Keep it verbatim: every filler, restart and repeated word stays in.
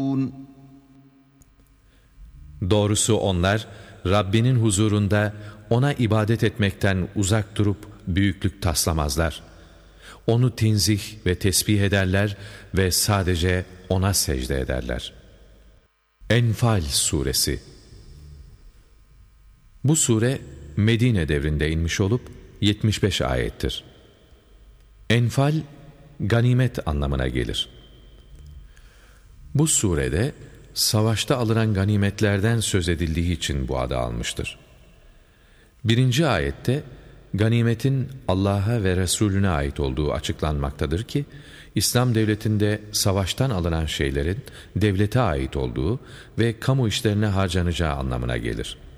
Doğrusu onlar Rabbinin huzurunda ona ibadet etmekten uzak durup büyüklük taslamazlar. Onu tenzih ve tesbih ederler ve sadece ona secde ederler. Enfal Suresi. Bu sure Medine devrinde inmiş olup yetmiş beş ayettir. Enfal, ganimet anlamına gelir. Bu surede savaşta alınan ganimetlerden söz edildiği için bu adı almıştır. Birinci ayette ganimetin Allah'a ve Resulüne ait olduğu açıklanmaktadır ki, İslam devletinde savaştan alınan şeylerin devlete ait olduğu ve kamu işlerine harcanacağı anlamına gelir.